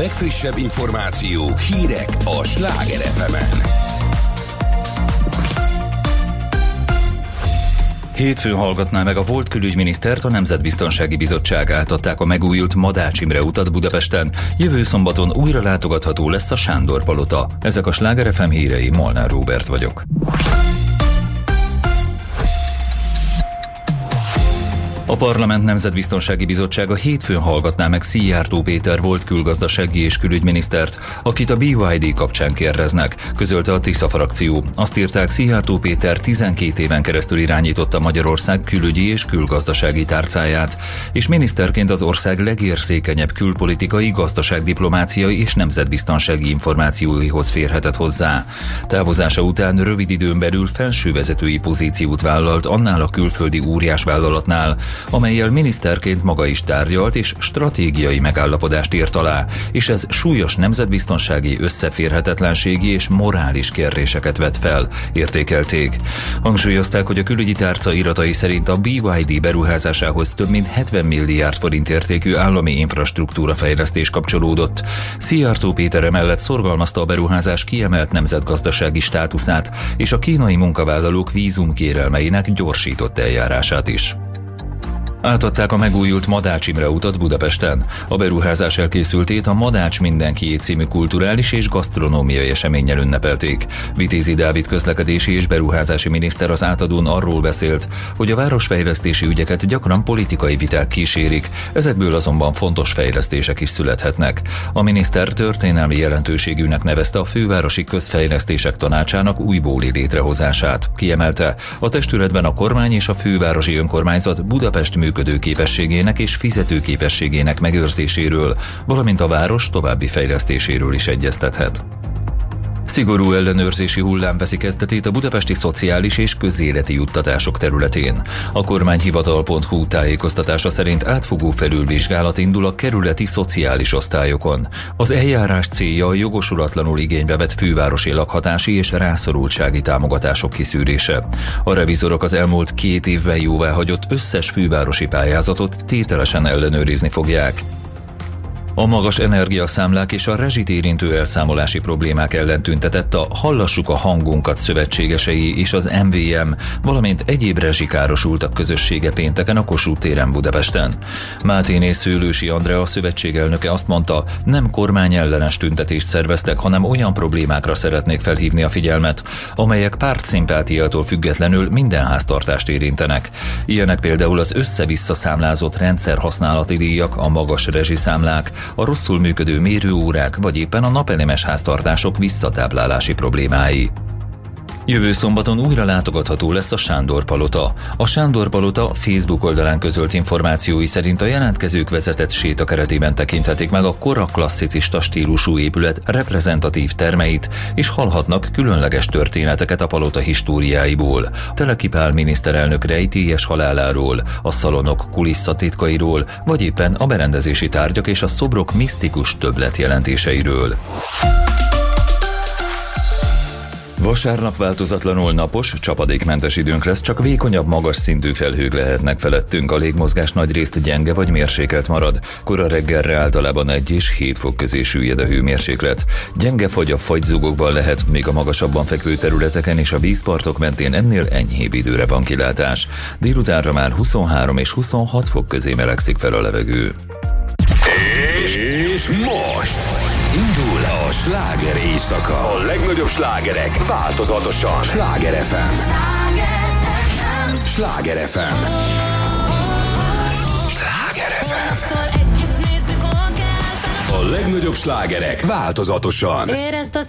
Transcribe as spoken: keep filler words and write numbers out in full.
legfrissebb információk, hírek a Sláger ef emen. Hétfőn hallgatná meg a volt külügyminisztert a Nemzetbiztonsági Bizottság, átadták a megújult Madács Imre utat Budapesten. Jövő szombaton újra látogatható lesz a Sándor Palota. Ezek a Sláger ef em hírei, Molnár Róbert vagyok. A Parlament Nemzetbiztonsági Bizottsága hétfőn hallgatná meg Szijjártó Péter volt külgazdasági és külügyminisztert, akit a bé ipszilon dé kapcsán kérdeznek, közölte a Tisza frakció. Azt írták, Szijjártó Péter tizenkét éven keresztül irányította Magyarország külügyi és külgazdasági tárcáját, és miniszterként az ország legérzékenyebb külpolitikai, gazdaságdiplomáciai és nemzetbiztonsági információihoz férhetett hozzá. Távozása után rövid időn belül felsővezetői pozíciót vállalt annál a külföldi óriásvállalatnál, amellyel miniszterként maga is tárgyalt és stratégiai megállapodást írt alá, és ez súlyos nemzetbiztonsági, összeférhetetlenségi és morális kérdéseket vet fel, értékelték. Hangsúlyozták, hogy a külügyi tárca iratai szerint a bé ipszilon dé beruházásához több mint hetven milliárd forint értékű állami infrastruktúra fejlesztés kapcsolódott. Szijjártó Péter emellett szorgalmazta a beruházás kiemelt nemzetgazdasági státuszát és a kínai munkavállalók vízumkérelmeinek gyorsított eljárását is. Átadták a megújult Madács Imre utat Budapesten. A beruházás elkészültét a Madács Mindenkié című kulturális és gasztronómiai eseménnyel ünnepelték. Vitézi Dávid közlekedési és beruházási miniszter az átadón arról beszélt, hogy a városfejlesztési ügyeket gyakran politikai viták kísérik, ezekből azonban fontos fejlesztések is születhetnek. A miniszter történelmi jelentőségűnek nevezte a fővárosi közfejlesztések tanácsának újbóli létrehozását. Kiemelte, a testületben a kormány és a fővárosi önkormányzat Budapest működőképességének és fizetőképességének megőrzéséről, valamint a város további fejlesztéséről is egyeztethet. Szigorú ellenőrzési hullám veszi kezdetét a budapesti szociális és közéleti juttatások területén. A kormányhivatal pont hu tájékoztatása szerint átfogó felülvizsgálat indul a kerületi szociális osztályokon. Az eljárás célja a jogosulatlanul igénybe vett fővárosi lakhatási és rászorultsági támogatások kiszűrése. A revizorok az elmúlt két évben jóváhagyott összes fővárosi pályázatot tételesen ellenőrizni fogják. A magas energiaszámlák és a rezsit érintő elszámolási problémák ellen tüntetett a Hallassuk a hangunkat szövetségesei és az em vé em, valamint egyéb rezsikárosultak közössége pénteken a Kossuth téren Budapesten. Máténé Szőlősi Andrea, a szövetség elnöke azt mondta, nem kormányellenes tüntetést szerveztek, hanem olyan problémákra szeretnék felhívni a figyelmet, amelyek pártszimpátiától függetlenül minden háztartást érintenek. Ilyenek például az össze-vissza számlázott rendszerhasználati díjak, a magas rezsiszámlák, a rosszul működő mérőórák, vagy éppen a napelemes háztartások visszatáplálási problémái. Jövő szombaton újra látogatható lesz a Sándor Palota. A Sándor Palota Facebook oldalán közölt információi szerint a jelentkezők vezetett séta keretében tekinthetik meg a kora klasszicista stílusú épület reprezentatív termeit, és hallhatnak különleges történeteket a palota históriáiból. Teleki Pál miniszterelnök rejtélyes haláláról, a szalonok kulisszatitkairól, vagy éppen a berendezési tárgyak és a szobrok misztikus többletjelentéseiről. Vasárnap változatlanul napos, csapadékmentes időnk lesz, csak vékonyabb, magas szintű felhők lehetnek felettünk, a légmozgás nagyrészt gyenge vagy mérsékelt marad. Kora reggelre általában egy és hét fok közé süllyed a hőmérséklet. Gyenge fagy a fagyzugokban lehet, még a magasabban fekvő területeken és a vízpartok mentén ennél enyhébb időre van kilátás. Délutánra már huszonhárom és huszonhat fok közé melegszik fel a levegő. És most indul a sláger éjszaka. A legnagyobb slágerek változatosan. Sláger ef em. Sláger ef em. Sláger ef em. A legnagyobb slágerek változatosan.